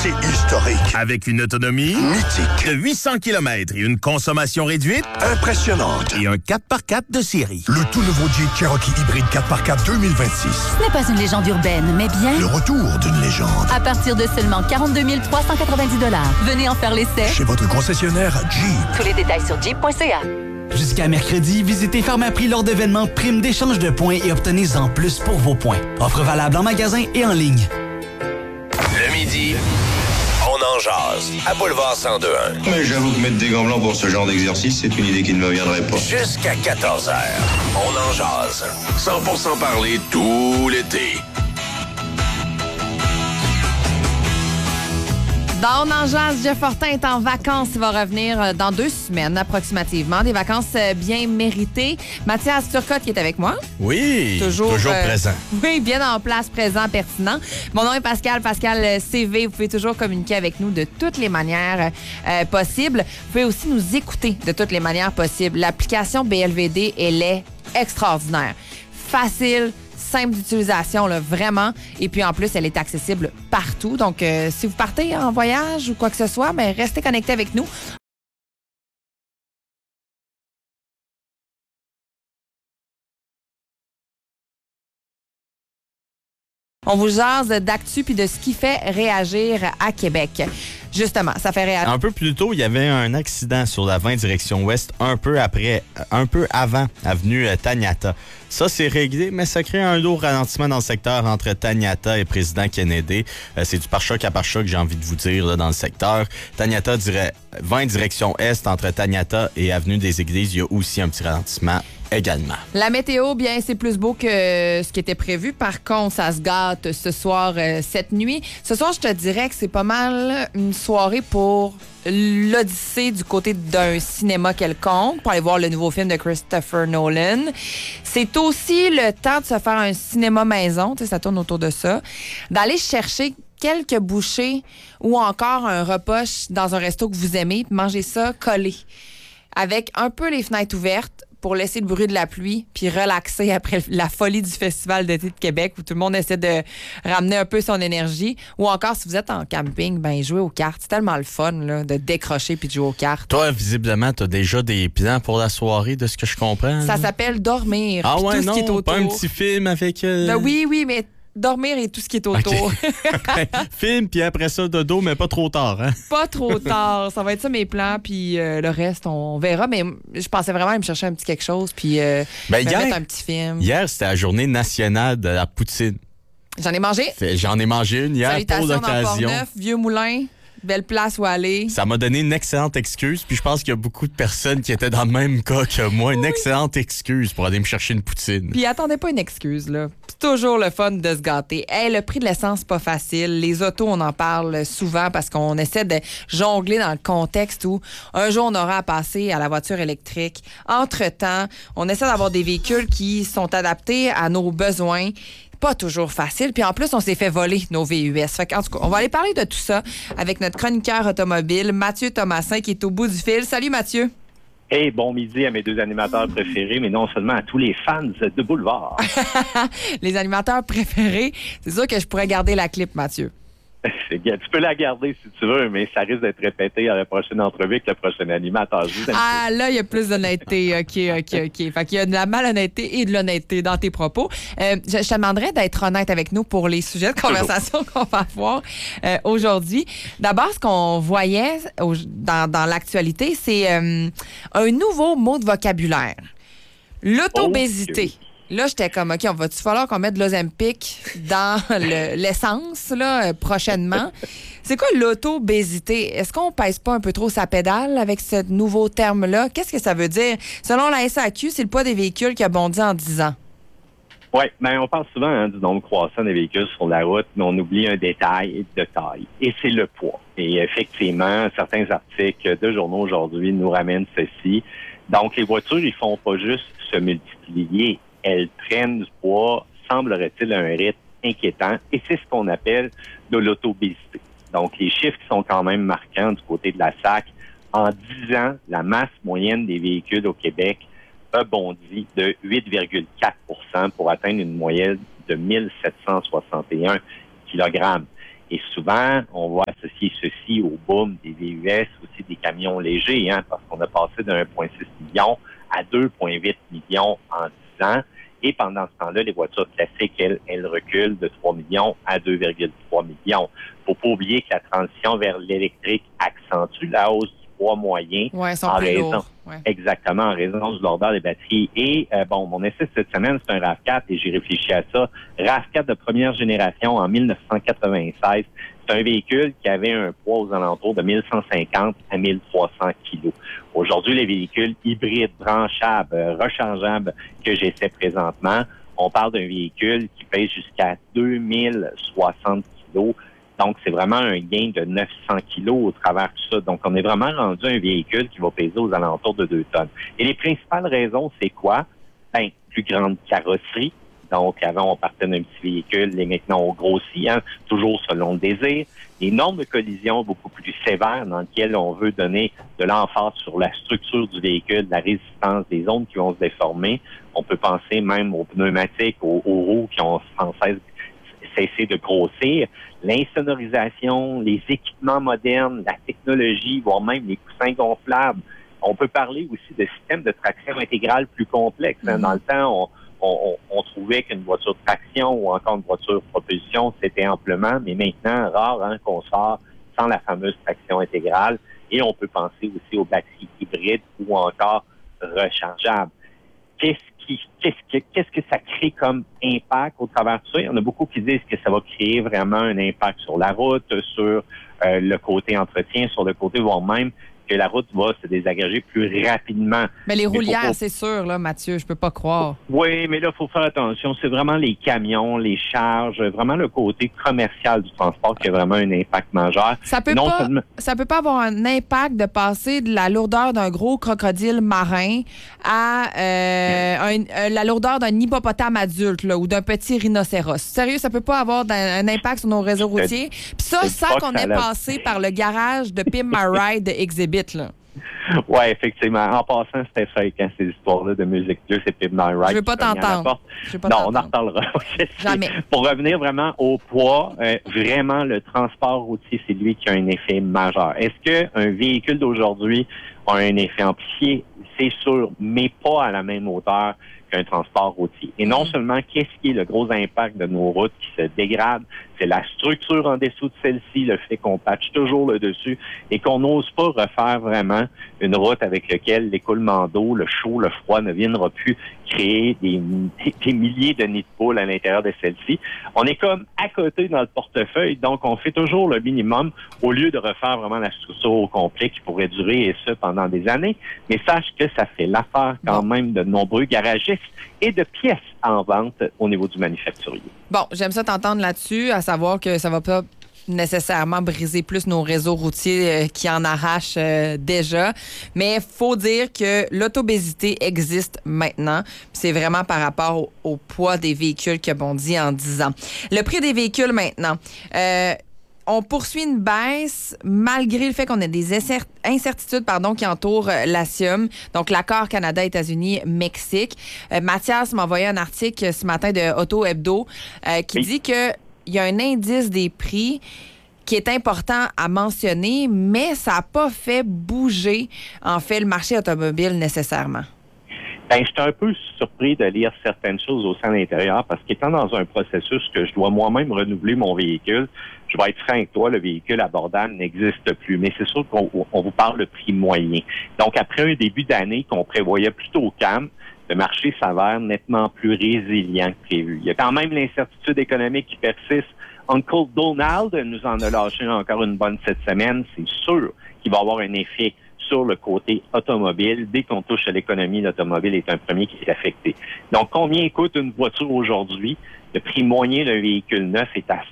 C'est historique. Avec une autonomie Mythique. de 800 km et une consommation réduite Impressionnante. et un 4x4 de série. Le tout nouveau Jeep Cherokee hybride 4x4 2026. Ce n'est pas une légende urbaine, mais bien Le retour d'une légende. à partir de seulement 42 390 $. Venez en faire l'essai. Chez votre concessionnaire Jeep. Tous les détails sur jeep.ca. Jusqu'à mercredi, visitez Pharmaprix lors d'événements Prime d'échange de points et obtenez-en plus pour vos points. Offre valable en magasin et en ligne. Le midi, on en jase à Boulevard 102.1. Mais j'avoue que mettre des gants blancs pour ce genre d'exercice, c'est une idée qui ne me viendrait pas. Jusqu'à 14h, on en jase. 100% parler tout l'été. Dans On en jase, Jeff Fortin est en vacances. Il va revenir dans 2 semaines approximativement. Des vacances bien méritées. Mathias Turcotte qui est avec moi. Oui, toujours présent. Oui, bien en place, présent, pertinent. Mon nom est Pascal CV. Vous pouvez toujours communiquer avec nous de toutes les manières possibles. Vous pouvez aussi nous écouter de toutes les manières possibles. L'application BLVD, elle est extraordinaire. Facile, simple d'utilisation, là, vraiment. Et puis, en plus, elle est accessible partout. Donc, si vous partez en voyage ou quoi que ce soit, bien, restez connectés avec nous. On vous jase d'actu puis de ce qui fait réagir à Québec. Justement, ça fait réagir. Un peu plus tôt, il y avait un accident sur la 20 direction ouest, un peu avant avenue Taniata. Ça, c'est réglé, mais ça crée un lourd ralentissement dans le secteur entre Taniata et Président Kennedy. C'est du pare-choc à pare-choc, j'ai envie de vous dire, là, dans le secteur. Taniata, 20 direction est, entre Taniata et avenue des Églises, il y a aussi un petit ralentissement également. La météo, bien, c'est plus beau que ce qui était prévu. Par contre, ça se gâte ce soir, cette nuit. Ce soir, je te dirais que c'est pas mal une soirée pour l'Odyssée du côté d'un cinéma quelconque pour aller voir le nouveau film de Christopher Nolan. C'est aussi le temps de se faire un cinéma maison, tu sais, ça tourne autour de ça, d'aller chercher quelques bouchées ou encore un repas dans un resto que vous aimez, puis manger ça collé, avec un peu les fenêtres ouvertes, pour laisser le bruit de la pluie puis relaxer après la folie du Festival d'été de Québec où tout le monde essaie de ramener un peu son énergie. Ou encore, si vous êtes en camping, ben jouer aux cartes. C'est tellement le fun là, de décrocher puis de jouer aux cartes. Toi, visiblement, tu as déjà des plans pour la soirée, de ce que je comprends. Ça s'appelle dormir. Ah ouais, tout non, ce qui est autour. pas un petit film avec... Ben oui, mais dormir et tout ce qui est autour. Okay. Film, puis après ça, dodo, mais pas trop tard. Hein? Pas trop tard. Ça va être ça mes plans, puis le reste, on verra. Mais je pensais vraiment à me chercher un petit quelque chose, puis mettre un petit film. Hier, c'était la journée nationale de la poutine. J'en ai mangé. J'en ai mangé une hier pour l'occasion. Dans Port-Neuf, Vieux Moulin. Belle place où aller. Ça m'a donné une excellente excuse, puis je pense qu'il y a beaucoup de personnes qui étaient dans le même cas que moi. Une excellente excuse pour aller me chercher une poutine. Puis attendez pas une excuse, là. C'est toujours le fun de se gâter. Hey, le prix de l'essence, pas facile. Les autos, on en parle souvent parce qu'on essaie de jongler dans le contexte où un jour, on aura à passer à la voiture électrique. Entre-temps, on essaie d'avoir des véhicules qui sont adaptés à nos besoins. Pas toujours facile. Puis en plus, on s'est fait voler nos VUS. Fait qu'en tout cas, on va aller parler de tout ça avec notre chroniqueur automobile, Mathieu Thomasin, qui est au bout du fil. Salut, Mathieu. Hey, bon midi à mes 2 animateurs préférés, mais non seulement à tous les fans de Boulevard. Les animateurs préférés, c'est sûr que je pourrais garder la clip, Mathieu. Tu peux la garder si tu veux, mais ça risque d'être répété à la prochaine entrevue avec le prochain animateur. Ah, là, il y a plus d'honnêteté. OK. Fait qu'il y a de la malhonnêteté et de l'honnêteté dans tes propos. Je te demanderais d'être honnête avec nous pour les sujets de conversation qu'on va avoir aujourd'hui. D'abord, ce qu'on voyait dans l'actualité, c'est un nouveau mot de vocabulaire. L'autobésité. Okay. Là, j'étais comme, OK, va-tu falloir qu'on mette de l'Ozempic dans l'essence là, prochainement? C'est quoi l'autobésité? Est-ce qu'on pèse pas un peu trop sa pédale avec ce nouveau terme-là? Qu'est-ce que ça veut dire? Selon la SAQ, c'est le poids des véhicules qui a bondi en 10 ans. Oui, mais on parle souvent du nombre croissant des véhicules sur la route, mais on oublie un détail de taille, et c'est le poids. Et effectivement, certains articles de journaux aujourd'hui nous ramènent ceci. Donc, les voitures, ils font pas juste se multiplier. Elles prennent du poids, semblerait-il, à un rythme inquiétant, et c'est ce qu'on appelle de l'autobésité. Donc, les chiffres qui sont quand même marquants du côté de la SAC, en 10 ans, la masse moyenne des véhicules au Québec a bondi de 8,4 pour atteindre une moyenne de 1761 kg. Et souvent, on va associer boom des VUS, aussi des camions légers, hein, parce qu'on a passé de 1,6 million à 2,8 millions en 10 ans. Et pendant ce temps-là, les voitures classiques, elles reculent de 3 millions à 2,3 millions. Faut pas oublier que la transition vers l'électrique accentue la hausse du poids moyen. Oui, sont en plus raison, lourds. Ouais. Exactement, en raison du lourdeur des batteries. Et mon essai cette semaine, c'est un RAV4 et j'ai réfléchi à ça. RAV4 de première génération en 1996. C'est un véhicule qui avait un poids aux alentours de 1150 à 1300 kilos. Aujourd'hui, les véhicules hybrides, branchables, rechargeables que j'essaie présentement, on parle d'un véhicule qui pèse jusqu'à 2060 kilos. Donc, c'est vraiment un gain de 900 kilos au travers de tout ça. Donc, on est vraiment rendu un véhicule qui va peser aux alentours de 2 tonnes. Et les principales raisons, c'est quoi? Ben, plus grande carrosserie. Donc, avant, on partait d'un petit véhicule, et maintenant, on grossit, hein, toujours selon le désir. Des normes de collision beaucoup plus sévères dans lesquelles on veut donner de l'emphase sur la structure du véhicule, la résistance des zones qui vont se déformer. On peut penser même aux pneumatiques, aux roues qui ont sans cesse cessé de grossir. L'insonorisation, les équipements modernes, la technologie, voire même les coussins gonflables. On peut parler aussi de systèmes de traction intégrale plus complexes. Hein. Dans le temps, on trouvait qu'une voiture de traction ou encore une voiture de propulsion, c'était amplement, mais maintenant, rare hein, qu'on sort sans la fameuse traction intégrale. Et on peut penser aussi aux batteries hybrides ou encore rechargeables. Qu'est-ce que ça crée comme impact au travers de ça? Il y en a beaucoup qui disent que ça va créer vraiment un impact sur la route, sur le côté entretien, sur le côté voire même que la route va se désagréger plus rapidement. Mais les roulières, c'est sûr, là, Mathieu, je peux pas croire. Oui, mais là, il faut faire attention. C'est vraiment les camions, les charges, vraiment le côté commercial du transport qui a vraiment un impact majeur. Ça peut pas avoir un impact de passer de la lourdeur d'un gros crocodile marin à la lourdeur d'un hippopotame adulte là, ou d'un petit rhinocéros. Sérieux, ça peut pas avoir un impact sur nos réseaux routiers. Puis ça, sans qu'on ait passé par le garage de Pimp My Ride Exhibit. Oui, effectivement. En passant, c'était fréquent, ces histoires-là de musique plus et Pimp My Ride. Je veux pas t'entendre. Non, on en reparlera. Jamais. Pour revenir vraiment au poids, vraiment, le transport routier, c'est lui qui a un effet majeur. Est-ce qu'un véhicule d'aujourd'hui a un effet amplifié? C'est sûr, mais pas à la même hauteur qu'un transport routier. Et non seulement, qu'est-ce qui est le gros impact de nos routes qui se dégradent? C'est la structure en dessous de celle-ci, le fait qu'on patche toujours le dessus et qu'on n'ose pas refaire vraiment une route avec laquelle l'écoulement d'eau, le chaud, le froid ne viendra plus créer des milliers de nids de poules à l'intérieur de celle-ci. On est comme à côté dans le portefeuille, donc on fait toujours le minimum au lieu de refaire vraiment la structure au complet qui pourrait durer et ce pendant des années. Mais sache que ça fait l'affaire quand même de nombreux garagistes et de pièces en vente au niveau du manufacturier. Bon, j'aime ça t'entendre là-dessus, à savoir que ça va pas nécessairement briser plus nos réseaux routiers qui en arrachent déjà. Mais il faut dire que l'autobésité existe maintenant. C'est vraiment par rapport au poids des véhicules qui a bondi en 10 ans. Le prix des véhicules maintenant. On poursuit une baisse malgré le fait qu'on ait des incertitudes qui entourent l'ASIUM, donc l'accord Canada-États-Unis-Mexique. Mathias m'a envoyé un article ce matin de Auto Hebdo qui dit qu'il y a un indice des prix qui est important à mentionner, mais ça n'a pas fait bouger, en fait, le marché automobile nécessairement. Ben, j'étais un peu surpris de lire certaines choses au sein de l'intérieur parce qu'étant dans un processus que je dois moi-même renouveler mon véhicule, je vais être franc avec toi, le véhicule abordable n'existe plus. Mais c'est sûr qu'on vous parle de prix moyen. Donc, après un début d'année qu'on prévoyait plutôt calme, le marché s'avère nettement plus résilient que prévu. Il y a quand même l'incertitude économique qui persiste. Uncle Donald nous en a lâché encore une bonne cette semaine. C'est sûr qu'il va avoir un effet sur le côté automobile. Dès qu'on touche à l'économie, l'automobile est un premier qui est affecté. Donc, combien coûte une voiture aujourd'hui? Le prix moyen d'un véhicule neuf est à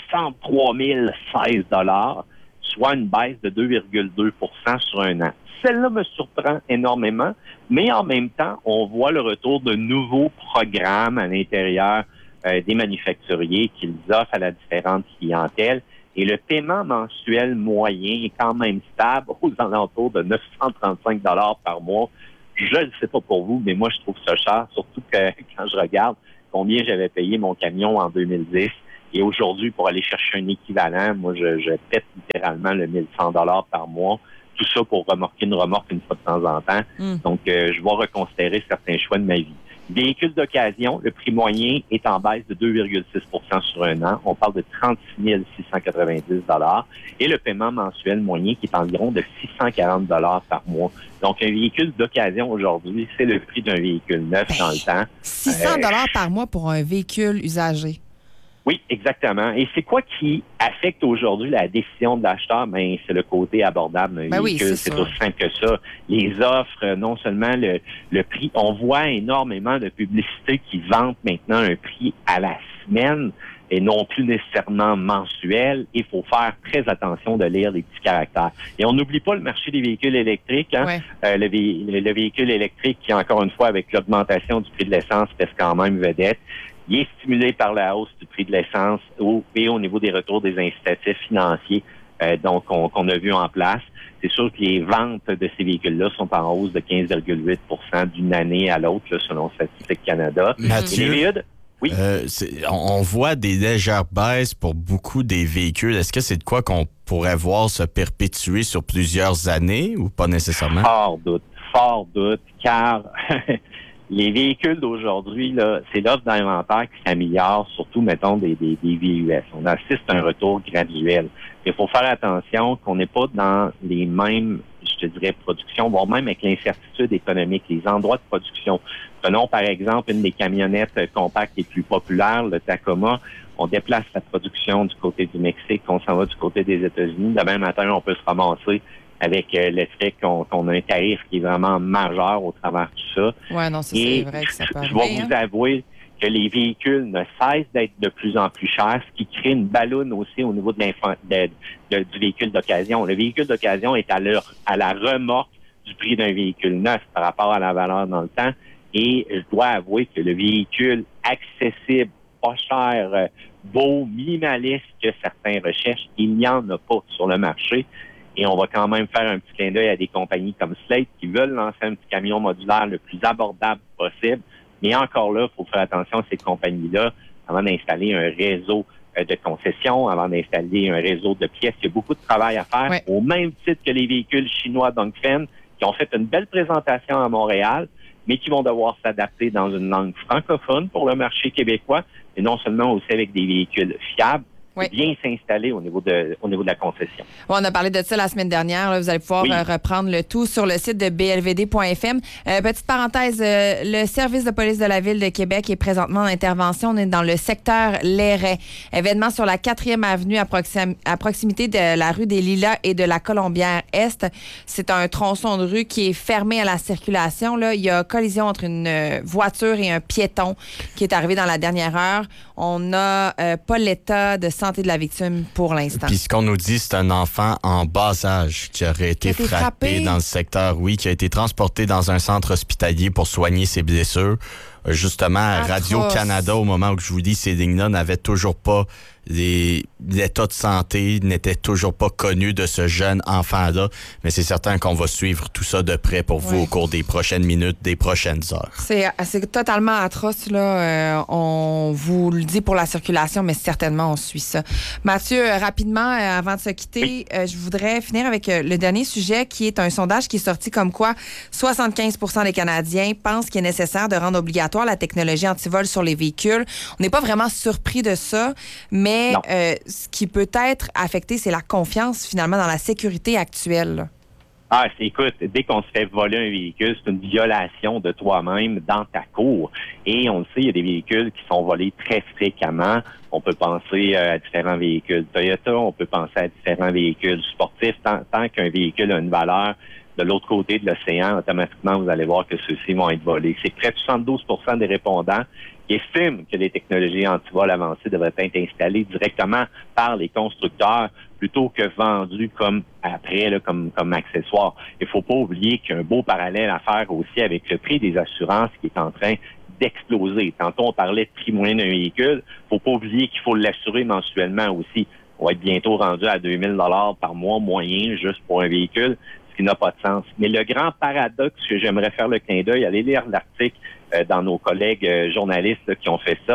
63 016 $, soit une baisse de 2,2 % sur un an. Celle-là me surprend énormément, mais en même temps, on voit le retour de nouveaux programmes à l'intérieur des manufacturiers qu'ils offrent à la différente clientèle. Et le paiement mensuel moyen est quand même stable aux alentours de 935 $ par mois. Je ne sais pas pour vous, mais moi, je trouve ça cher, surtout que quand je regarde combien j'avais payé mon camion en 2010 Et aujourd'hui, pour aller chercher un équivalent, moi, je pète littéralement le 1100 $ par mois. Tout ça pour remorquer une remorque une fois de temps en temps. Donc, je vais reconsidérer certains choix de ma vie. Véhicule d'occasion, le prix moyen est en baisse de 2,6 sur un an. On parle de 36 690 $ et le paiement mensuel moyen qui est environ de 640 $ par mois. Donc, un véhicule d'occasion aujourd'hui, c'est le prix d'un véhicule neuf dans le temps. 600 $ par mois pour un véhicule usagé. Oui, exactement. Et c'est quoi qui affecte aujourd'hui la décision de l'acheteur? Ben, c'est le côté abordable d'un véhicule. Oui, c'est aussi simple que ça. Les offres, non seulement le prix, on voit énormément de publicités qui vantent maintenant un prix à la semaine et non plus nécessairement mensuel. Il faut faire très attention de lire les petits caractères. Et on n'oublie pas le marché des véhicules électriques. Hein? Ouais. Le véhicule électrique qui, encore une fois, avec l'augmentation du prix de l'essence, reste quand même vedette. Il est stimulé par la hausse du prix de l'essence et au niveau des retours des incitatifs financiers qu'on a vu en place. C'est sûr que les ventes de ces véhicules-là sont en hausse de 15,8 d'une année à l'autre, là, selon Statistique Canada. Mathieu, et les véhicules, oui. On voit des légères baisses pour beaucoup des véhicules. Est-ce que c'est de quoi qu'on pourrait voir se perpétuer sur plusieurs années ou pas nécessairement? Fort doute, car... Les véhicules d'aujourd'hui, là, c'est l'offre d'inventaire qui s'améliore, surtout, mettons, des VUS. On assiste à un retour graduel. Il faut faire attention qu'on n'est pas dans les mêmes, je te dirais, productions, voire même avec l'incertitude économique, les endroits de production. Prenons, par exemple, une des camionnettes compactes les plus populaires, le Tacoma. On déplace la production du côté du Mexique, on s'en va du côté des États-Unis. Demain matin, on peut se ramasser avec le fait qu'on a un tarif qui est vraiment majeur au travers de tout ça. Oui, non, c'est vrai que ça peut arriver. Je vais vous avouer que les véhicules ne cessent d'être de plus en plus chers, ce qui crée une balloune aussi au niveau du véhicule d'occasion. Le véhicule d'occasion est à la remorque du prix d'un véhicule neuf par rapport à la valeur dans le temps. Et je dois avouer que le véhicule accessible, pas cher, beau, minimaliste que certains recherchent, il n'y en a pas sur le marché. Et on va quand même faire un petit clin d'œil à des compagnies comme Slate qui veulent lancer un petit camion modulaire le plus abordable possible. Mais encore là, il faut faire attention à ces compagnies-là avant d'installer un réseau de concessions, avant d'installer un réseau de pièces. Il y a beaucoup de travail à faire, au même titre que les véhicules chinois Dongfeng qui ont fait une belle présentation à Montréal, mais qui vont devoir s'adapter dans une langue francophone pour le marché québécois, et non seulement aussi avec des véhicules fiables, bien s'installer au niveau de la concession. Bon, on a parlé de ça la semaine dernière. Là. Vous allez pouvoir reprendre le tout sur le site de blvd.fm. Petite parenthèse, le service de police de la Ville de Québec est présentement en intervention. On est dans le secteur Lairet. Événement sur la 4e avenue à proximité de la rue des Lilas et de la Colombière-Est. C'est un tronçon de rue qui est fermé à la circulation. Là. Il y a collision entre une voiture et un piéton qui est arrivé dans la dernière heure. On n'a pas l'état de santé de la victime pour l'instant. Puis ce qu'on nous dit, c'est un enfant en bas âge qui aurait été frappé dans le secteur, qui a été transporté dans un centre hospitalier pour soigner ses blessures. Justement, Radio-Canada, au moment où je vous dis, ces lignes-là n'avaient toujours pas l'état de santé, n'était toujours pas connu de ce jeune enfant-là. Mais c'est certain qu'on va suivre tout ça de près pour vous au cours des prochaines minutes, des prochaines heures. C'est totalement atroce, là. On vous le dit pour la circulation, mais certainement, on suit ça. Mathieu, rapidement, avant de se quitter, je voudrais finir avec le dernier sujet qui est un sondage qui est sorti comme quoi 75 % des Canadiens pensent qu'il est nécessaire de rendre obligatoire la technologie antivol sur les véhicules. On n'est pas vraiment surpris de ça, mais ce qui peut être affecté, c'est la confiance finalement dans la sécurité actuelle. Écoute, dès qu'on se fait voler un véhicule, c'est une violation de toi-même dans ta cour. Et on le sait, il y a des véhicules qui sont volés très fréquemment. On peut penser à différents véhicules Toyota, on peut penser à différents véhicules sportifs. Tant qu'un véhicule a une valeur de l'autre côté de l'océan, automatiquement, vous allez voir que ceux-ci vont être volés. C'est près de 72 % des répondants qui estiment que les technologies antivol avancées devraient être installées directement par les constructeurs plutôt que vendues comme accessoire. Il faut pas oublier qu'il y a un beau parallèle à faire aussi avec le prix des assurances qui est en train d'exploser. Tantôt, on parlait de prix moyen d'un véhicule. Faut pas oublier qu'il faut l'assurer mensuellement aussi. On va être bientôt rendu à 2 000 $ par mois moyen juste pour un véhicule, ce qui n'a pas de sens. Mais le grand paradoxe que j'aimerais faire le clin d'œil, allez lire l'article dans nos collègues journalistes qui ont fait ça,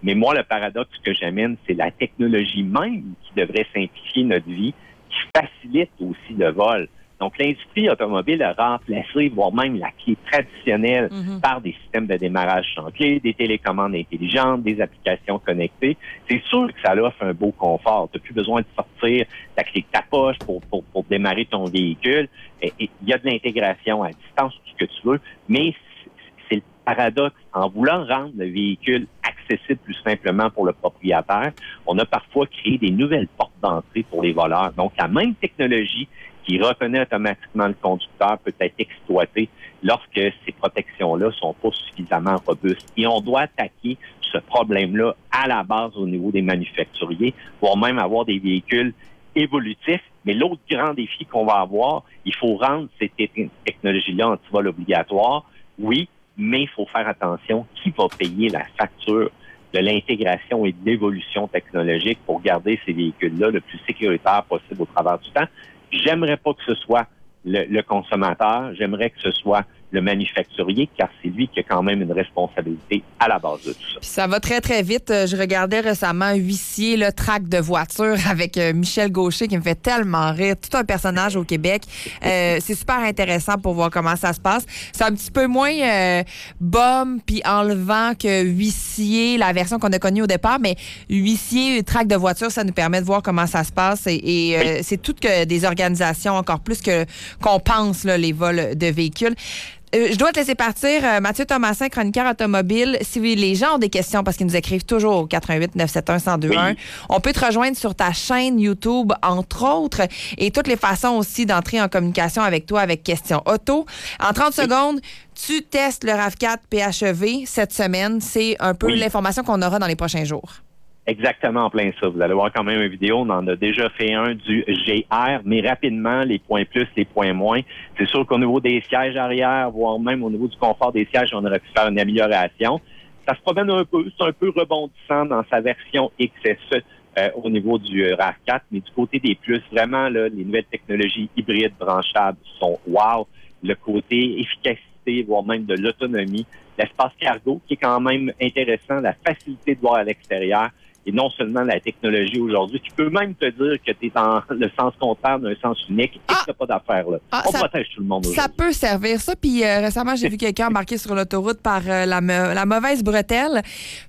Mais moi, le paradoxe que j'amène, c'est la technologie même qui devrait simplifier notre vie, qui facilite aussi le vol. Donc, l'industrie automobile a remplacé, voire même la clé traditionnelle par des systèmes de démarrage sans clé, des télécommandes intelligentes, des applications connectées. C'est sûr que ça offre un beau confort. Tu n'as plus besoin de sortir ta clé de ta poche pour démarrer ton véhicule. Et il y a de l'intégration à distance, tout ce que tu veux, mais c'est le paradoxe. En voulant rendre le véhicule accessible plus simplement pour le propriétaire, on a parfois créé des nouvelles portes d'entrée pour les voleurs. Donc, la même technologie qui reconnaît automatiquement le conducteur peut être exploitée lorsque ces protections-là sont pas suffisamment robustes. Et on doit attaquer ce problème-là à la base au niveau des manufacturiers, voire même avoir des véhicules évolutifs. Mais l'autre grand défi qu'on va avoir, il faut rendre ces technologies-là anti-vol obligatoires. Oui, mais il faut faire attention qui va payer la facture de l'intégration et de l'évolution technologique pour garder ces véhicules-là le plus sécuritaire possible au travers du temps. J'aimerais pas que ce soit le consommateur, j'aimerais que ce soit le manufacturier, car c'est lui qui a quand même une responsabilité à la base de tout ça. Puis ça va très, très vite. Je regardais récemment Huissier, le track de voiture avec Michel Gaucher qui me fait tellement rire. Tout un personnage au Québec. C'est super intéressant pour voir comment ça se passe. C'est un petit peu moins bum puis enlevant que Huissier, la version qu'on a connue au départ, mais Huissier, track de voiture, ça nous permet de voir comment ça se passe et c'est toutes que des organisations encore plus qu'on pense, là, les vols de véhicules. Je dois te laisser partir. Mathieu Thomasin, chroniqueur automobile. Si les gens ont des questions, parce qu'ils nous écrivent toujours au 88 971 1021, on peut te rejoindre sur ta chaîne YouTube, entre autres, et toutes les façons aussi d'entrer en communication avec toi avec Questions Auto. En 30 secondes, tu testes le RAV4 PHEV cette semaine. C'est un peu l'information qu'on aura dans les prochains jours. Exactement en plein ça. Vous allez voir quand même une vidéo. On en a déjà fait un du GR, mais rapidement, les points plus, les points moins. C'est sûr qu'au niveau des sièges arrière, voire même au niveau du confort des sièges, on aurait pu faire une amélioration. Ça se promène un peu, c'est un peu rebondissant dans sa version XSE au niveau du RAV4, mais du côté des plus, vraiment, là, les nouvelles technologies hybrides branchables sont wow. Le côté efficacité, voire même de l'autonomie. L'espace cargo, qui est quand même intéressant, la facilité de voir à l'extérieur. Et non seulement la technologie aujourd'hui, qui peut même te dire que tu es dans le sens contraire d'un sens unique et que tu n'as pas d'affaires là. On protège tout le monde aujourd'hui. Ça peut servir ça. Puis récemment, j'ai vu quelqu'un embarqué sur l'autoroute par la mauvaise bretelle.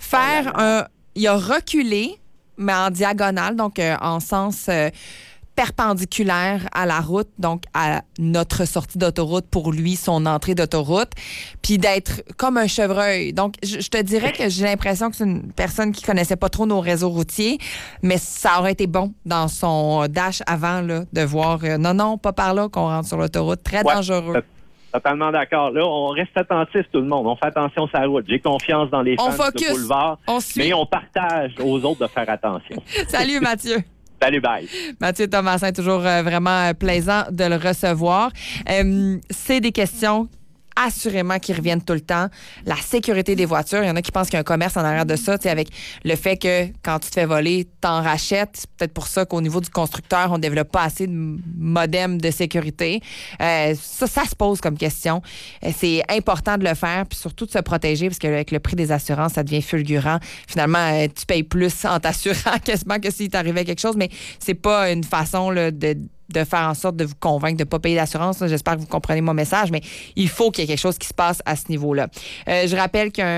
Il a reculé, mais en diagonale, donc en sens perpendiculaire à la route, donc à notre sortie d'autoroute, pour lui, son entrée d'autoroute, puis d'être comme un chevreuil. Donc, je te dirais que j'ai l'impression que c'est une personne qui connaissait pas trop nos réseaux routiers, mais ça aurait été bon dans son dash avant là, de voir non, pas par là qu'on rentre sur l'autoroute. Très dangereux. Totalement d'accord. Là, on reste attentif, tout le monde. On fait attention sur la route. J'ai confiance dans les fans de boulevard, mais on partage aux autres de faire attention. Salut, Mathieu. Salut, bye. Mathieu Thomasin, toujours vraiment plaisant de le recevoir. C'est des questions assurément qui reviennent tout le temps. La sécurité des voitures, il y en a qui pensent qu'il y a un commerce en arrière de ça, avec le fait que quand tu te fais voler, t'en rachètes. C'est peut-être pour ça qu'au niveau du constructeur, on ne développe pas assez de modems de sécurité. Ça se pose comme question. C'est important de le faire, puis surtout de se protéger, parce qu'avec le prix des assurances, ça devient fulgurant. Finalement, tu payes plus en t'assurant quasiment que s'il t'arrivait quelque chose, mais c'est pas une façon là, de faire en sorte de vous convaincre de ne pas payer d'assurance. J'espère que vous comprenez mon message, mais il faut qu'il y ait quelque chose qui se passe à ce niveau-là. Je rappelle qu'il y a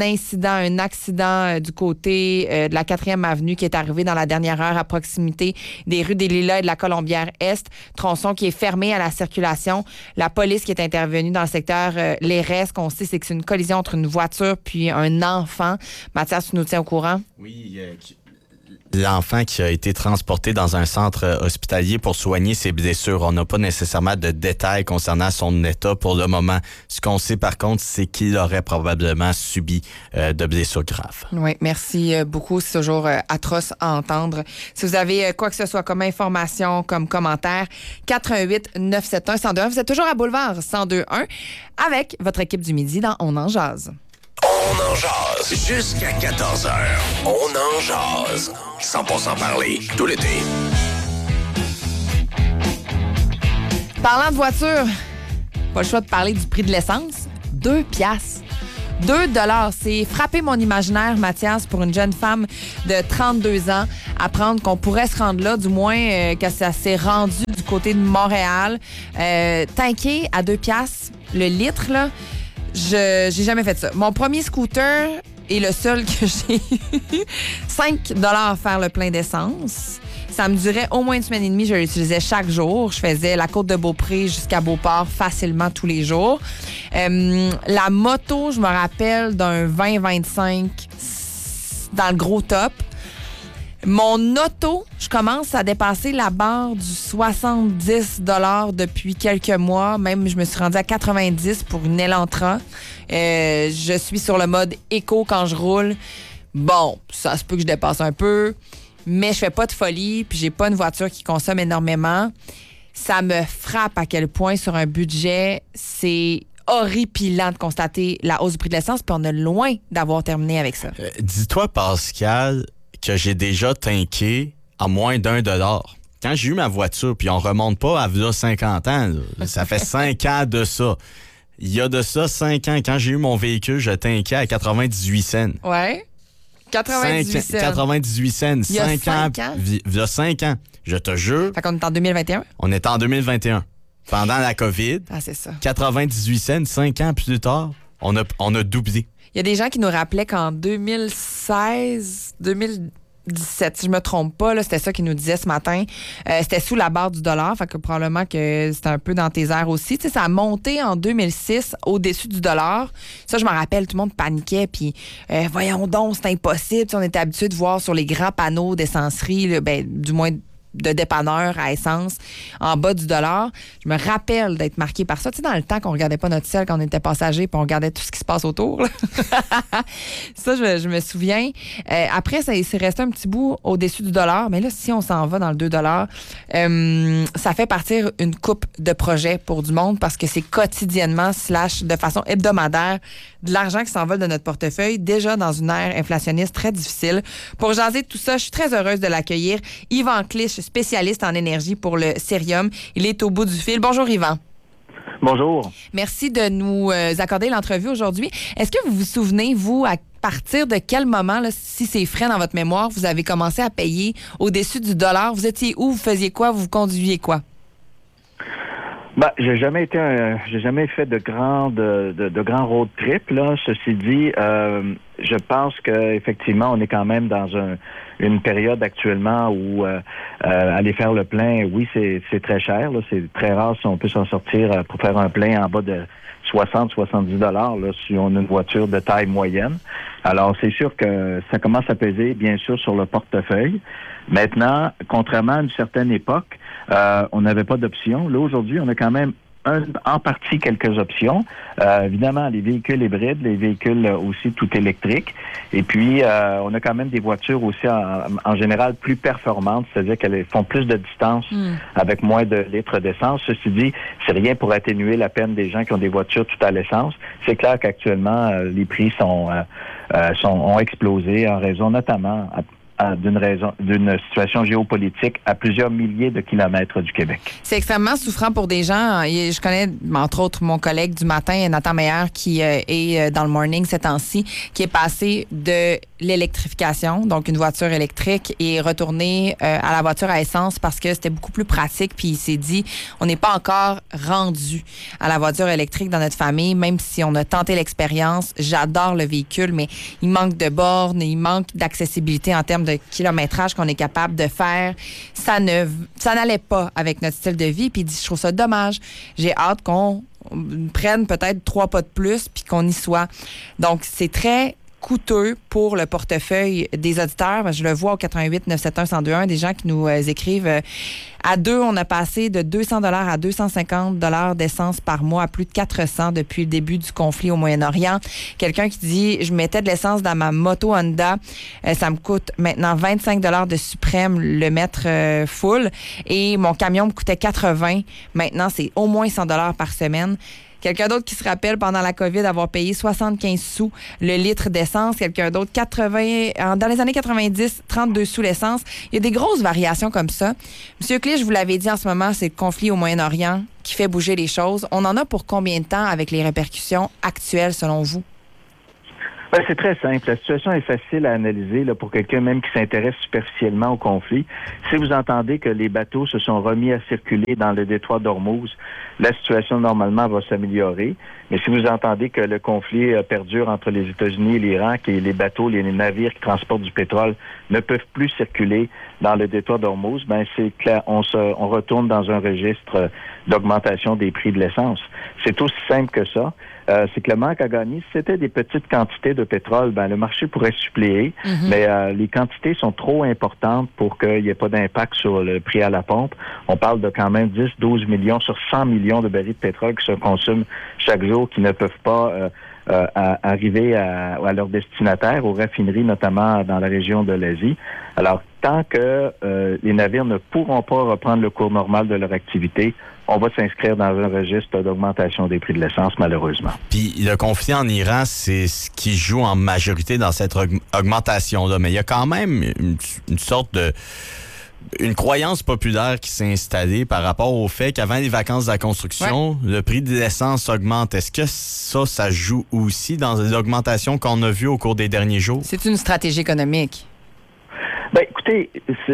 un accident du côté de la 4e avenue qui est arrivé dans la dernière heure à proximité des rues des Lilas et de la Colombière-Est. Tronçon qui est fermé à la circulation. La police qui est intervenue dans le secteur Lérès, qu'on sait, c'est que c'est une collision entre une voiture puis un enfant. Mathias, tu nous tiens au courant? Oui, l'enfant qui a été transporté dans un centre hospitalier pour soigner ses blessures. On n'a pas nécessairement de détails concernant son état pour le moment. Ce qu'on sait par contre, c'est qu'il aurait probablement subi de blessures graves. Oui, merci beaucoup. C'est toujours atroce à entendre. Si vous avez quoi que ce soit comme information, comme commentaire, 88 971 1021. Vous êtes toujours à Boulevard 1021 avec votre équipe du midi dans On en jase. On en jase jusqu'à 14h. On en jase. 100% parler tout l'été. Parlant de voiture, pas le choix de parler du prix de l'essence. 2 piastres. $2. C'est frapper mon imaginaire, Mathias, pour une jeune femme de 32 ans, apprendre qu'on pourrait se rendre là, du moins que ça s'est rendu du côté de Montréal. Tanké à 2 piastres le litre, là. J'ai jamais fait ça. Mon premier scooter est le seul que j'ai eu. 5 $ à faire le plein d'essence. Ça me durait au moins une semaine et demie. Je l'utilisais chaque jour. Je faisais la côte de Beaupré jusqu'à Beauport facilement tous les jours. La moto, je me rappelle d'un 20-25 dans le gros top. Mon auto, je commence à dépasser la barre du 70 $ depuis quelques mois. Même, je me suis rendue à 90 pour une Elantra. Je suis sur le mode éco quand je roule. Bon, ça se peut que je dépasse un peu, mais je fais pas de folie, puis j'ai pas une voiture qui consomme énormément. Ça me frappe à quel point, sur un budget, c'est horripilant de constater la hausse du prix de l'essence, puis on est loin d'avoir terminé avec ça. Dis-toi, Pascal, que j'ai déjà tanké à moins d'$1. Quand j'ai eu ma voiture, puis on remonte pas à v'là 50 ans, là, ça fait 5 ans de ça. Il y a de ça 5 ans, quand j'ai eu mon véhicule, je tankais à 98 cents. Ouais. 98 cents. 98 cents. Il y a 5 ans. Il y a 5 ans. Je te jure. Fait qu'on est en 2021? On est en 2021. Pendant la COVID. Ah, c'est ça. 98 cents, 5 ans plus tard, on a doublé. Il y a des gens qui nous rappelaient qu'en 2017, si je me trompe pas, là, c'était ça qu'ils nous disaient ce matin. C'était sous la barre du $. Fait que probablement que c'était un peu dans tes airs aussi. Tu sais, ça a monté en 2006 au-dessus du $. Ça, je me rappelle, tout le monde paniquait. Puis, voyons donc, c'est impossible. Tu sais, on était habitué de voir sur les grands panneaux d'essencerie, là, du moins de dépanneur à essence en bas du $. Je me rappelle d'être marqué par ça. Tu sais, dans le temps qu'on regardait pas notre ciel quand on était passager, puis on regardait tout ce qui se passe autour. Là. Ça, je me souviens. Après, ça s'est resté un petit bout au-dessus du $. Mais là, si on s'en va dans le $2, ça fait partir une coupe de projets pour du monde parce que c'est quotidiennement / de façon hebdomadaire de l'argent qui s'envole de notre portefeuille, déjà dans une ère inflationniste très difficile. Pour jaser de tout ça, je suis très heureuse de l'accueillir. Yvan Clich, spécialiste en énergie pour le Cerium. Il est au bout du fil. Bonjour, Yvan. Bonjour. Merci de nous accorder l'entrevue aujourd'hui. Est-ce que vous vous souvenez, vous, à partir de quel moment, là, si c'est frais dans votre mémoire, vous avez commencé à payer au-dessus du $? Vous étiez où? Vous faisiez quoi? Vous conduisiez quoi? Ben, j'ai jamais fait de grands road trips, là. Ceci dit, je pense qu'effectivement, on est quand même dans une période actuellement où aller faire le plein, oui, c'est très cher, là. C'est très rare si on peut s'en sortir pour faire un plein en bas de 60-70 $, là, si on a une voiture de taille moyenne. Alors, c'est sûr que ça commence à peser, bien sûr, sur le portefeuille. Maintenant, contrairement à une certaine époque, on n'avait pas d'options. Là, aujourd'hui, on a quand même en partie quelques options. Évidemment, les véhicules hybrides, les véhicules aussi tout électriques. Et puis, on a quand même des voitures aussi en général plus performantes, c'est-à-dire qu'elles font plus de distance avec moins de litres d'essence. Ceci dit, c'est rien pour atténuer la peine des gens qui ont des voitures tout à l'essence. C'est clair qu'actuellement, les prix ont explosé en raison notamment d'une situation géopolitique à plusieurs milliers de kilomètres du Québec. C'est extrêmement souffrant pour des gens. Je connais, entre autres, mon collègue du matin, Nathan Meyer, qui est dans le morning ces temps-ci, qui est passé de l'électrification, donc une voiture électrique, et retourné à la voiture à essence parce que c'était beaucoup plus pratique. Puis il s'est dit, on n'est pas encore rendu à la voiture électrique dans notre famille, même si on a tenté l'expérience. J'adore le véhicule, mais il manque de bornes, il manque d'accessibilité en termes de kilométrage qu'on est capable de faire. Ça n'allait pas avec notre style de vie. Puis il dit, je trouve ça dommage. J'ai hâte qu'on prenne peut-être 3 pas de plus puis qu'on y soit. Donc, c'est très coûteux pour le portefeuille des auditeurs. Je le vois au 88 971 1021, des gens qui nous écrivent à deux, on a passé de 200 $ à 250 $ d'essence par mois, à plus de 400 depuis le début du conflit au Moyen-Orient. Quelqu'un qui dit, je mettais de l'essence dans ma moto Honda, ça me coûte maintenant 25 $ de suprême le mettre full, et mon camion me coûtait 80. Maintenant, c'est au moins 100 $ par semaine. Quelqu'un d'autre qui se rappelle pendant la COVID avoir payé 75 sous le litre d'essence. Quelqu'un d'autre, dans les années 90, 32 sous l'essence. Il y a des grosses variations comme ça. Monsieur Clich, je vous l'avais dit en ce moment, c'est le conflit au Moyen-Orient qui fait bouger les choses. On en a pour combien de temps avec les répercussions actuelles selon vous? Ben, c'est très simple. La situation est facile à analyser là, pour quelqu'un même qui s'intéresse superficiellement au conflit. Si vous entendez que les bateaux se sont remis à circuler dans le détroit d'Ormuz, la situation normalement va s'améliorer. Mais si vous entendez que le conflit perdure entre les États-Unis et l'Iran, que les bateaux, les navires qui transportent du pétrole ne peuvent plus circuler dans le détroit d'Ormuz, ben c'est clair, on retourne dans un registre d'augmentation des prix de l'essence. C'est aussi simple que ça. C'est que le manque à gagner, si c'était des petites quantités de pétrole, ben le marché pourrait suppléer, mais les quantités sont trop importantes pour qu'il n'y ait pas d'impact sur le prix à la pompe. On parle de quand même 10-12 millions sur 100 millions de barils de pétrole qui se consument chaque jour, qui ne peuvent pas arriver à leur destinataire, aux raffineries, notamment dans la région de l'Asie. Alors, tant que les navires ne pourront pas reprendre le cours normal de leur activité, on va s'inscrire dans un registre d'augmentation des prix de l'essence, malheureusement. Puis le conflit en Iran, c'est ce qui joue en majorité dans cette augmentation-là. Mais il y a quand même une sorte de... une croyance populaire qui s'est installée par rapport au fait qu'avant les vacances de la construction, le prix de l'essence augmente. Est-ce que ça joue aussi dans les augmentations qu'on a vues au cours des derniers jours? C'est une stratégie économique. Ben, écoutez,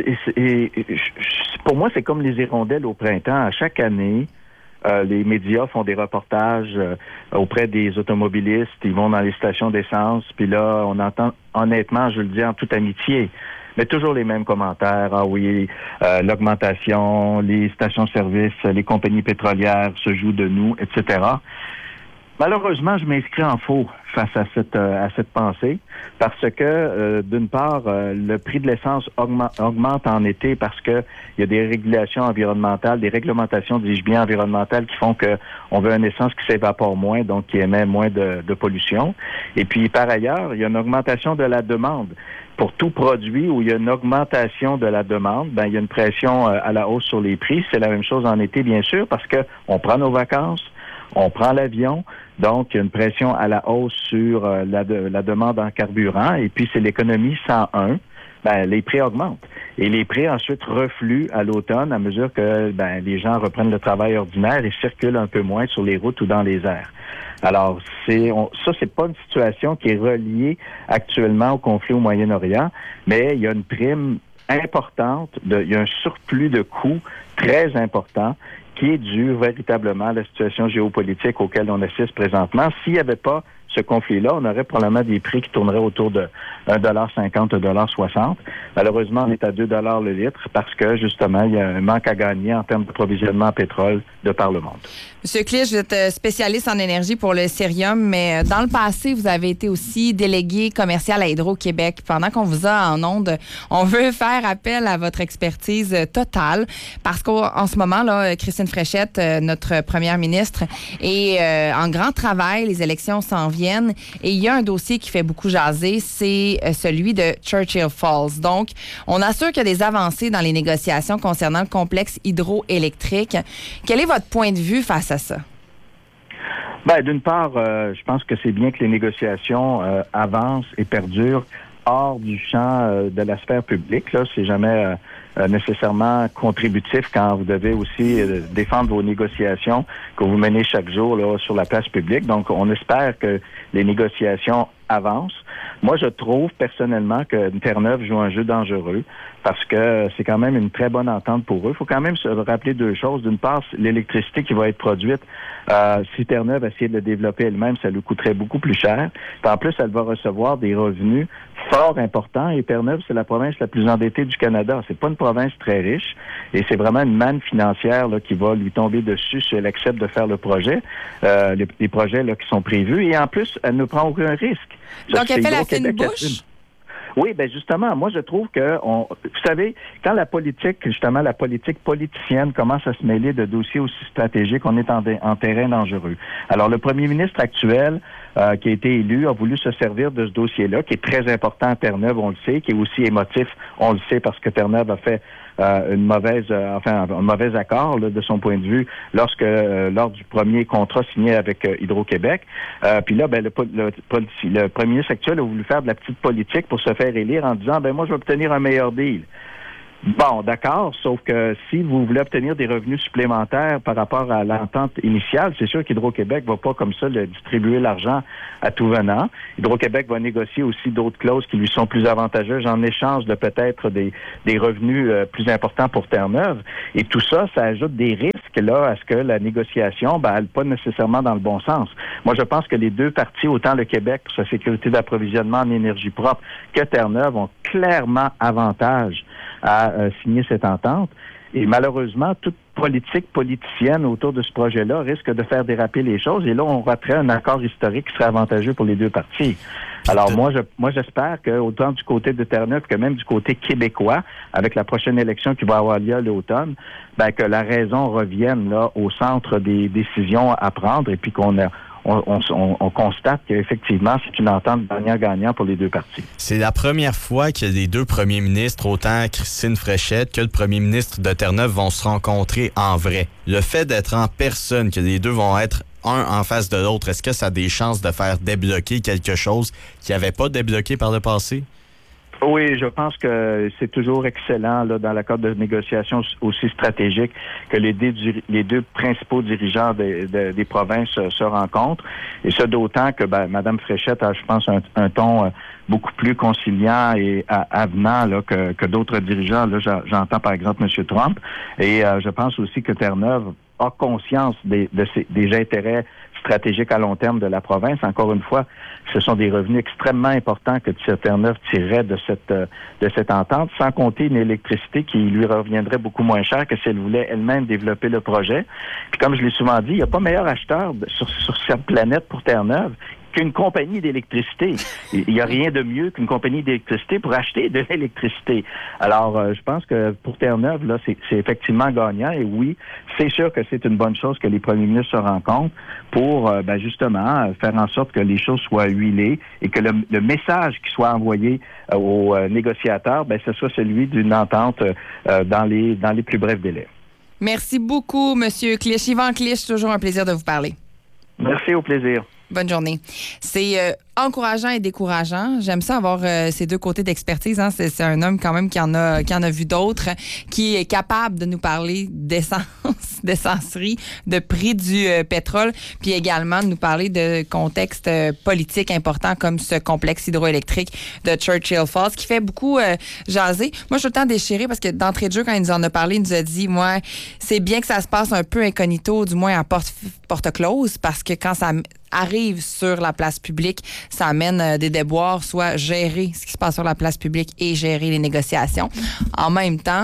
pour moi, c'est comme les hirondelles au printemps. À chaque année, les médias font des reportages auprès des automobilistes. Ils vont dans les stations d'essence. Puis là, on entend, honnêtement, je le dis en toute amitié, mais toujours les mêmes commentaires. Ah oui, l'augmentation, les stations-service, les compagnies pétrolières se jouent de nous, etc. Malheureusement, je m'inscris en faux face à cette pensée parce que, d'une part, le prix de l'essence augmente en été parce que il y a des régulations environnementales, des réglementations, dis-je bien, environnementales qui font que on veut une essence qui s'évapore moins, donc qui émet moins de pollution. Et puis, par ailleurs, il y a une augmentation de la demande. Pour tout produit où il y a une augmentation de la demande, ben il y a une pression à la hausse sur les prix. C'est la même chose en été, bien sûr, parce que on prend nos vacances, on prend l'avion, donc il y a une pression à la hausse sur la demande en carburant, et puis c'est l'économie 101, ben les prix augmentent. Et les prix ensuite refluent à l'automne à mesure que les gens reprennent le travail ordinaire et circulent un peu moins sur les routes ou dans les airs. Alors, c'est pas une situation qui est reliée actuellement au conflit au Moyen-Orient, mais il y a une prime importante, il y a un surplus de coûts très important qui est dû véritablement à la situation géopolitique auquel on assiste présentement. S'il n'y avait pas ce conflit-là, on aurait probablement des prix qui tourneraient autour de 1,50 $, 1,60 $. Malheureusement, on est à 2 $ le litre parce que, justement, il y a un manque à gagner en termes d'approvisionnement en pétrole de par le monde. Monsieur Clich, vous êtes spécialiste en énergie pour le Cerium, mais dans le passé, vous avez été aussi délégué commercial à Hydro-Québec. Pendant qu'on vous a en onde, on veut faire appel à votre expertise totale parce qu'en ce moment, là, Christine Fréchette, notre première ministre, est en grand travail. Les élections s'en viennent et il y a un dossier qui fait beaucoup jaser, c'est celui de Churchill Falls. Donc, on assure qu'il y a des avancées dans les négociations concernant le complexe hydroélectrique. Quel est votre point de vue face à ça? Ben, d'une part, je pense que c'est bien que les négociations avancent et perdurent hors du champ de la sphère publique. Là, c'est jamais nécessairement contributif quand vous devez aussi défendre vos négociations que vous menez chaque jour là, sur la place publique. Donc, on espère que les négociations avancent. Moi, je trouve personnellement que Terre-Neuve joue un jeu dangereux parce que c'est quand même une très bonne entente pour eux. Il faut quand même se rappeler deux choses. D'une part, l'électricité qui va être produite, si Terre-Neuve essayait de le développer elle-même, ça lui coûterait beaucoup plus cher. Puis en plus, elle va recevoir des revenus fort importants. Et Terre-Neuve, c'est la province la plus endettée du Canada. C'est pas une province très riche. Et c'est vraiment une manne financière là, qui va lui tomber dessus si elle accepte de faire le projet, les projets là, qui sont prévus. Et en plus, elle ne prend aucun risque. Donc, elle fait la fine bouche? Oui, ben justement, moi je trouve que, vous savez, quand la politique politicienne commence à se mêler de dossiers aussi stratégiques, on est en terrain dangereux. Alors, le premier ministre actuel, qui a été élu, a voulu se servir de ce dossier-là, qui est très important à Terre-Neuve, on le sait, qui est aussi émotif, on le sait, parce que Terre-Neuve a fait un mauvais accord là, de son point de vue lors du premier contrat signé avec Hydro-Québec. Puis là, ben, le premier ministre actuel a voulu faire de la petite politique pour se faire élire en disant, ben moi, je vais obtenir un meilleur deal. Bon, d'accord, sauf que si vous voulez obtenir des revenus supplémentaires par rapport à l'entente initiale, c'est sûr qu'Hydro-Québec va pas comme ça distribuer l'argent à tout venant. Hydro-Québec va négocier aussi d'autres clauses qui lui sont plus avantageuses en échange de peut-être des revenus plus importants pour Terre-Neuve. Et tout ça, ça ajoute des risques là à ce que la négociation aille pas nécessairement dans le bon sens. Moi, je pense que les deux parties, autant le Québec pour sa sécurité d'approvisionnement en énergie propre que Terre-Neuve, ont clairement avantage à signer cette entente. Et malheureusement, toute politique politicienne autour de ce projet-là risque de faire déraper les choses. Et là, on raterait un accord historique qui serait avantageux pour les deux parties. Alors moi, j'espère que autant du côté de Terre-Neuve que même du côté québécois, avec la prochaine élection qui va avoir lieu à l'automne, que la raison revienne là au centre des décisions à prendre et puis qu'on constate qu'effectivement, c'est une entente gagnant-gagnant pour les deux parties. C'est la première fois que les deux premiers ministres, autant Christine Fréchette que le premier ministre de Terre-Neuve, vont se rencontrer en vrai. Le fait d'être en personne, que les deux vont être un en face de l'autre, est-ce que ça a des chances de faire débloquer quelque chose qui n'avait pas débloqué par le passé? Oui, je pense que c'est toujours excellent là, dans l'accord de négociation aussi stratégique que les deux principaux dirigeants des provinces se rencontrent. Et ça d'autant que Mme Fréchette a, je pense, un ton beaucoup plus conciliant et avenant là, que d'autres dirigeants. Là, j'entends par exemple M. Trump. Et je pense aussi que Terre-Neuve a conscience des intérêts stratégiques à long terme de la province. Encore une fois, ce sont des revenus extrêmement importants que Terre-Neuve tirerait de cette entente, sans compter une électricité qui lui reviendrait beaucoup moins cher que si elle voulait elle-même développer le projet. Puis comme je l'ai souvent dit, il n'y a pas meilleur acheteur sur cette planète pour Terre-Neuve qu'une compagnie d'électricité. Il n'y a rien de mieux qu'une compagnie d'électricité pour acheter de l'électricité. Alors, je pense que pour Terre-Neuve, là, c'est effectivement gagnant. Et oui, c'est sûr que c'est une bonne chose que les premiers ministres se rencontrent pour, justement, faire en sorte que les choses soient huilées et que le message qui soit envoyé aux négociateurs, ce soit celui d'une entente dans les plus brefs délais. Merci beaucoup, M. Clich. Yvan Clich, toujours un plaisir de vous parler. Merci, au plaisir. Bonne journée. C'est encourageant et décourageant. J'aime ça avoir ces deux côtés d'expertise. Hein. C'est un homme quand même qui en a vu d'autres, qui est capable de nous parler d'essencerie, de prix du pétrole, puis également de nous parler de contexte politique important comme ce complexe hydroélectrique de Churchill Falls qui fait beaucoup jaser. Moi, je suis tout le temps déchirée parce que d'entrée de jeu, quand il nous en a parlé, il nous a dit, moi, c'est bien que ça se passe un peu incognito, du moins à porte close, parce que quand ça arrive sur la place publique, ça amène des déboires, soit gérer ce qui se passe sur la place publique et gérer les négociations. En même temps,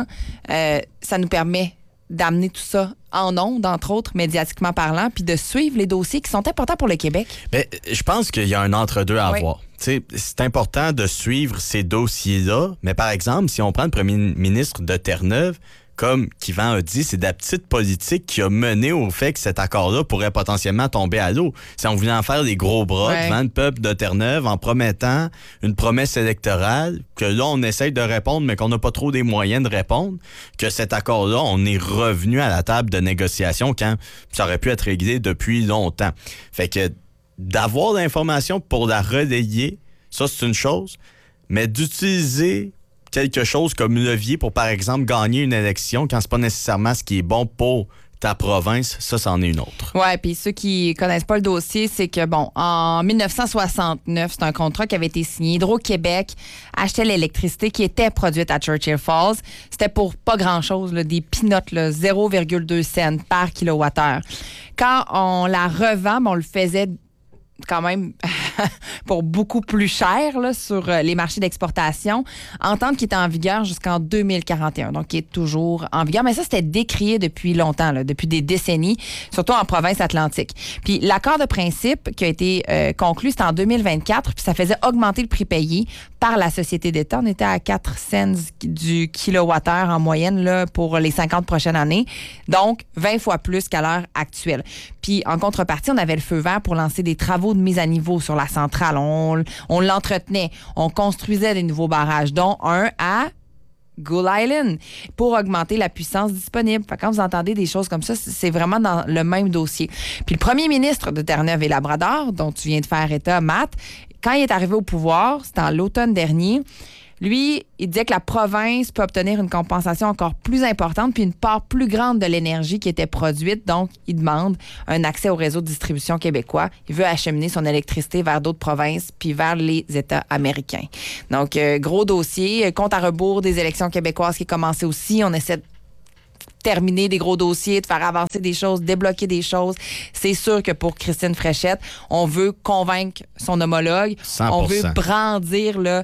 ça nous permet d'amener tout ça en ondes, entre autres, médiatiquement parlant, puis de suivre les dossiers qui sont importants pour le Québec. Mais je pense qu'il y a un entre-deux à avoir. T'sais, c'est important de suivre ces dossiers-là, mais par exemple, si on prend le premier ministre de Terre-Neuve, comme Yvan a dit, c'est de la petite politique qui a mené au fait que cet accord-là pourrait potentiellement tomber à l'eau. Si on voulait en faire des gros bras devant le peuple de Terre-Neuve en promettant une promesse électorale, que là, on essaye de répondre, mais qu'on n'a pas trop des moyens de répondre, que cet accord-là, on est revenu à la table de négociation quand ça aurait pu être réglé depuis longtemps. Fait que d'avoir l'information pour la relayer, ça, c'est une chose, mais d'utiliser quelque chose comme levier pour, par exemple, gagner une élection quand c'est pas nécessairement ce qui est bon pour ta province, ça, c'en est une autre. Oui, puis ceux qui connaissent pas le dossier, c'est que, en 1969, c'est un contrat qui avait été signé. Hydro-Québec achetait l'électricité qui était produite à Churchill Falls. C'était pour pas grand-chose, là, des peanuts, 0,2 cents par kilowattheure. Quand on la revend, on le faisait quand même pour beaucoup plus cher là, sur les marchés d'exportation. Entente qui était en vigueur jusqu'en 2041, donc qui est toujours en vigueur. Mais ça, c'était décrié depuis longtemps, là, depuis des décennies, surtout en province atlantique. Puis l'accord de principe qui a été conclu, c'était en 2024, puis ça faisait augmenter le prix payé par la Société d'État. On était à 4 cents du kilowattheure en moyenne là, pour les 50 prochaines années, donc 20 fois plus qu'à l'heure actuelle. Puis en contrepartie, on avait le feu vert pour lancer des travaux de mise à niveau sur la centrale. On l'entretenait, on construisait des nouveaux barrages, dont un à Gull Island, pour augmenter la puissance disponible. Fait que quand vous entendez des choses comme ça, c'est vraiment dans le même dossier. Puis le premier ministre de Terre-Neuve et Labrador, dont tu viens de faire état, Matt, quand il est arrivé au pouvoir, c'était en l'automne dernier, Lui, il disait que la province peut obtenir une compensation encore plus importante puis une part plus grande de l'énergie qui était produite. Donc, il demande un accès au réseau de distribution québécois. Il veut acheminer son électricité vers d'autres provinces puis vers les États américains. Donc, gros dossier. Compte à rebours des élections québécoises qui est commencé aussi. On essaie de terminer des gros dossiers, de faire avancer des choses, débloquer des choses. C'est sûr que pour Christine Fréchette, on veut convaincre son homologue. 100%. On veut brandir là,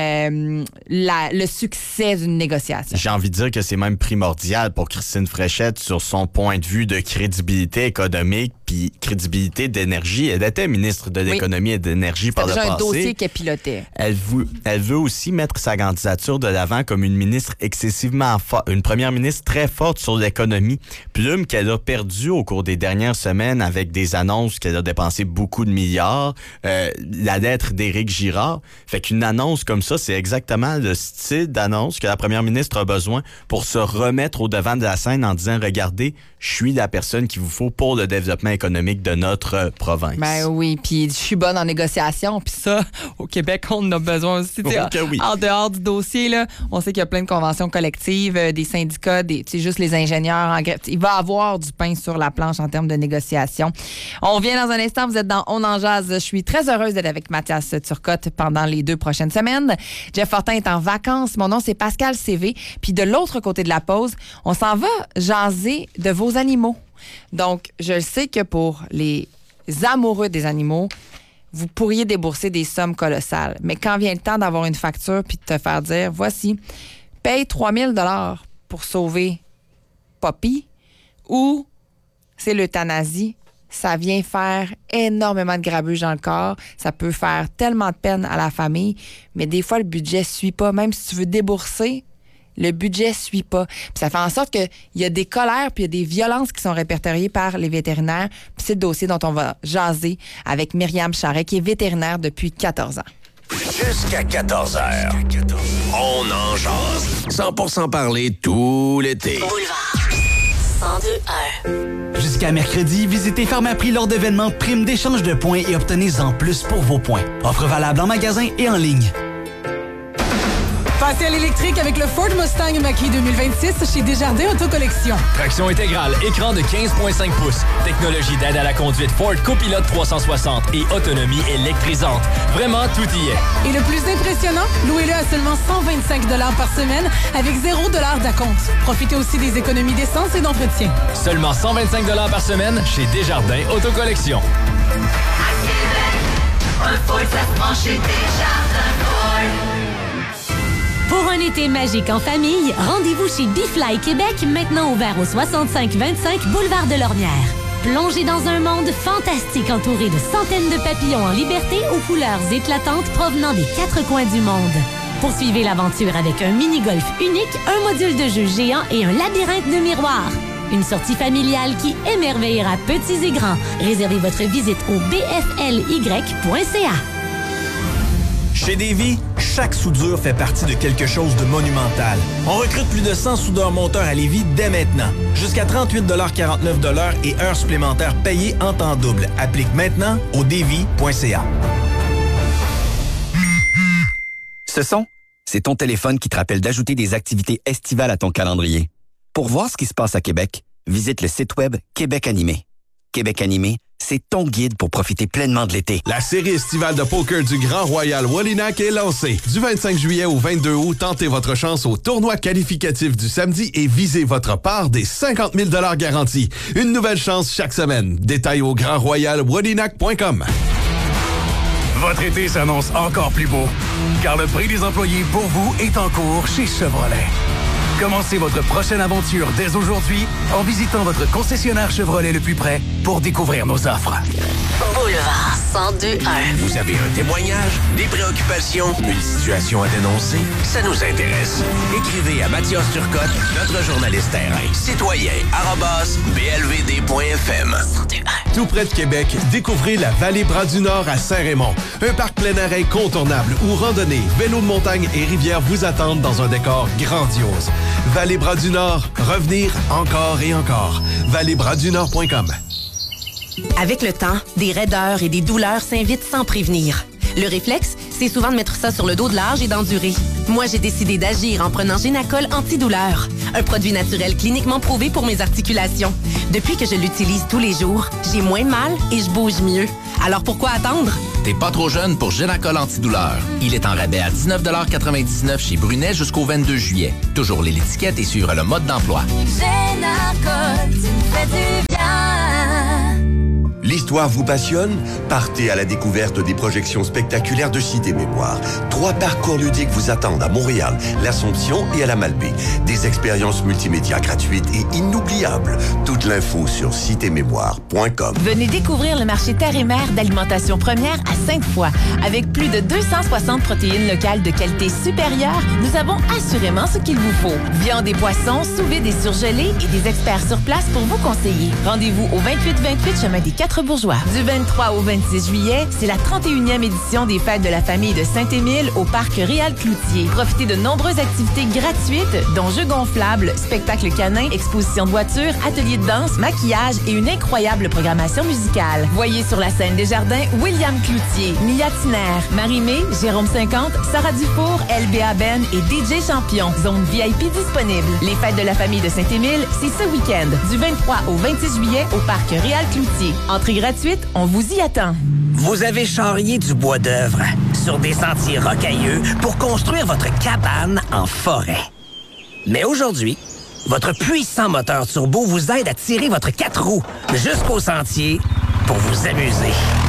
le succès d'une négociation. J'ai envie de dire que c'est même primordial pour Christine Fréchette sur son point de vue de crédibilité économique puis crédibilité d'énergie. Elle était ministre de l'Économie et de l'Énergie par le passé. C'est un dossier qu'elle pilotait. Elle veut aussi mettre sa candidature de l'avant comme une ministre excessivement forte, une première ministre très forte sur l'économie. Plume qu'elle a perdue au cours des dernières semaines avec des annonces qu'elle a dépensé beaucoup de milliards. La lettre d'Éric Girard. Fait qu'une annonce comme ça, c'est exactement le style d'annonce que la première ministre a besoin pour se remettre au devant de la scène en disant, regardez, je suis la personne qu'il vous faut pour le développement économique de notre province. Ben oui, puis je suis bonne en négociation, puis ça, au Québec, on en a besoin aussi. Oui. En dehors du dossier, là, on sait qu'il y a plein de conventions collectives, des syndicats, juste les ingénieurs en grève. Il va y avoir du pain sur la planche en termes de négociation. On revient dans un instant, vous êtes dans On en jase. Je suis très heureuse d'être avec Mathias Turcotte pendant les 2 prochaines semaines. Jeff Fortin est en vacances. Mon nom, c'est Pascal CV. Puis de l'autre côté de la pause, on s'en va jaser de vos animaux. Donc, je sais que pour les amoureux des animaux, vous pourriez débourser des sommes colossales. Mais quand vient le temps d'avoir une facture puis de te faire dire, voici, paye 3 000 $ pour sauver Poppy, ou c'est l'euthanasie, ça vient faire énormément de grabuge dans le corps. Ça peut faire tellement de peine à la famille, mais des fois, le budget ne suit pas. Même si tu veux débourser, le budget ne suit pas. Puis ça fait en sorte qu'il y a des colères puis il y a des violences qui sont répertoriées par les vétérinaires. Puis c'est le dossier dont on va jaser avec Myriam Charret, qui est vétérinaire depuis 14 ans. Jusqu'à 14h. On en jase. 100% parler tout l'été. Boulevard 102.1. Jusqu'à mercredi, visitez Pharmaprix lors d'événements primes d'échange de points et obtenez-en plus pour vos points. Offre valable en magasin et en ligne. Passez à l'électrique avec le Ford Mustang Mach-E 2026 chez Desjardins Autocollection. Traction intégrale, écran de 15,5 pouces, technologie d'aide à la conduite Ford Copilot 360 et autonomie électrisante. Vraiment, tout y est. Et le plus impressionnant, louez-le à seulement 125 $ par semaine avec 0 $ d'acompte. Profitez aussi des économies d'essence et d'entretien. Seulement 125 $ par semaine chez Desjardins Autocollection. À Québec, un Ford, ça se prend chez Desjardins Ford. Pour un été magique en famille, rendez-vous chez Bifly Québec, maintenant ouvert au 6525 boulevard de Lormière. Plongez dans un monde fantastique entouré de centaines de papillons en liberté aux couleurs éclatantes provenant des 4 coins du monde. Poursuivez l'aventure avec un mini-golf unique, un module de jeu géant et un labyrinthe de miroirs. Une sortie familiale qui émerveillera petits et grands. Réservez votre visite au bfly.ca. Chez Davy, chaque soudure fait partie de quelque chose de monumental. On recrute plus de 100 soudeurs-monteurs à Lévis dès maintenant. Jusqu'à 38,49 $ et heures supplémentaires payées en temps double. Applique maintenant au davy.ca. Ce son, c'est ton téléphone qui te rappelle d'ajouter des activités estivales à ton calendrier. Pour voir ce qui se passe à Québec, visite le site web Québec Animé. Québec Animé, c'est ton guide pour profiter pleinement de l'été. La série estivale de poker du Grand Royal Wallinac est lancée. Du 25 juillet au 22 août, tentez votre chance au tournoi qualificatif du samedi et visez votre part des 50 000 $ garantis. Une nouvelle chance chaque semaine. Détails au grandroyalwallinac.com. Votre été s'annonce encore plus beau, car le prix des employés pour vous est en cours chez Chevrolet. Commencez votre prochaine aventure dès aujourd'hui en visitant votre concessionnaire Chevrolet le plus près pour découvrir nos offres. Boulevard 102.1. Vous avez un témoignage, des préoccupations, une situation à dénoncer? Ça nous intéresse. Écrivez à Mathias Turcotte, notre journaliste terrain. Citoyen@blvd.fm. Tout près de Québec, découvrez la Vallée Bras-du-Nord à Saint-Raymond. Un parc plein air incontournable où randonnée, vélo de montagne et rivière vous attendent dans un décor grandiose. Vallée Bras-du-Nord, revenir encore et encore. valleybras-du-nord.com. Avec le temps, des raideurs et des douleurs s'invitent sans prévenir. Le réflexe, c'est souvent de mettre ça sur le dos de l'âge et d'endurer. Moi, j'ai décidé d'agir en prenant Génacol antidouleur, un produit naturel cliniquement prouvé pour mes articulations. Depuis que je l'utilise tous les jours, j'ai moins mal et je bouge mieux. Alors pourquoi attendre? T'es pas trop jeune pour Génacol antidouleur. Il est en rabais à 19,99 chez Brunet jusqu'au 22 juillet. Toujours lire l'étiquette et suivre le mode d'emploi. Génacol, tu me fais du bien. L'histoire vous passionne? Partez à la découverte des projections spectaculaires de Cité Mémoire. 3 parcours ludiques vous attendent à Montréal, l'Assomption et à la Malbaie. Des expériences multimédia gratuites et inoubliables. Toute l'info sur citémémoire.com. Venez découvrir le marché terre et mer d'alimentation première à Sainte-Foy. Avec plus de 260 protéines locales de qualité supérieure, nous avons assurément ce qu'il vous faut. Viande et poissons, sous-vide et surgelés et des experts sur place pour vous conseiller. Rendez-vous au 2828 chemin des 4 Bourgeois. Du 23 au 26 juillet, c'est la 31e édition des Fêtes de la famille de Saint-Émile au Parc Réal-Cloutier. Profitez de nombreuses activités gratuites, dont jeux gonflables, spectacles canins, expositions de voitures, ateliers de danse, maquillage et une incroyable programmation musicale. Voyez sur la scène des jardins William Cloutier, Mia Tiner, Marie-Mé, Jérôme 50, Sarah Dufour, LBA Ben et DJ Champion. Zone VIP disponible. Les Fêtes de la famille de Saint-Émile, c'est ce week-end, du 23 au 26 juillet au Parc Réal-Cloutier. Entrée gratuite, on vous y attend. Vous avez charrié du bois d'œuvre sur des sentiers rocailleux pour construire votre cabane en forêt. Mais aujourd'hui, votre puissant moteur turbo vous aide à tirer votre 4 roues jusqu'au sentier pour vous amuser.